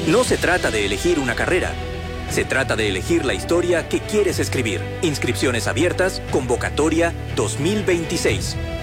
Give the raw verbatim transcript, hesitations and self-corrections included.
No se trata de elegir una carrera. Se trata de elegir la historia que quieres escribir. Inscripciones abiertas, convocatoria dos mil veintiséis.